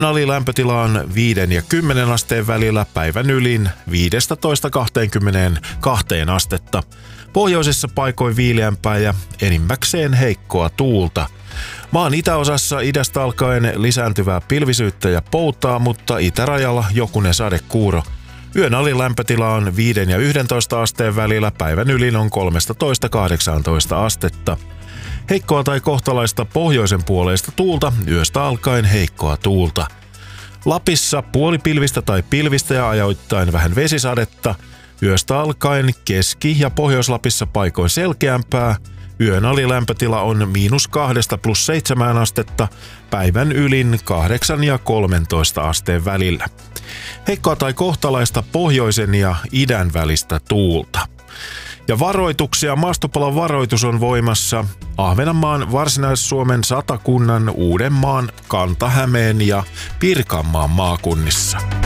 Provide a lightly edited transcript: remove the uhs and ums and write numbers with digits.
Lämpötila on 5 ja 10 asteen välillä, päivän ylin 15–22 astetta. Pohjoisessa paikoin viileämpää ja enimmäkseen heikkoa tuulta. Maan itäosassa idästä alkaen lisääntyvää pilvisyyttä ja poutaa, mutta itärajalla jokunen sadekuuro. Yön alilämpötila on 5 ja 11 asteen välillä, päivän ylin on 13–18 astetta. Heikkoa tai kohtalaista pohjoisen puoleista tuulta, yöstä alkaen heikkoa tuulta. Lapissa puolipilvistä tai pilvistä ja ajoittain vähän vesisadetta. Yöstä alkaen Keski- ja Pohjois-Lapissa paikoin selkeämpää. Yön alilämpötila on -2 + 7 astetta, päivän ylin 8 ja 13 asteen välillä. Heikkoa tai kohtalaista pohjoisen ja idän välistä tuulta. Ja varoituksia, maastopalon varoitus on voimassa Ahvenanmaan, Varsinais-Suomen, Satakunnan, Uudenmaan, Kanta-Hämeen ja Pirkanmaan maakunnissa.